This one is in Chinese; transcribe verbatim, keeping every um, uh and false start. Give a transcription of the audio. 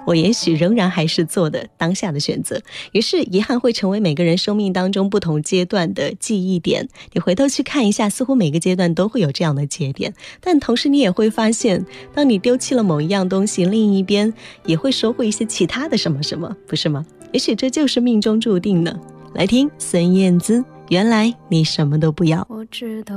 我也许仍然还是做的当下的选择。于是遗憾会成为每个人生命当中不同阶段的记忆点，你回头去看一下，似乎每个阶段都会有这样的节点，但同时你也会发现，当你丢弃了某一样东西，另一边也会收获一些其他的什么什么，不是吗？也许这就是命中注定呢。来听孙燕姿，原来你什么都不要。 我知道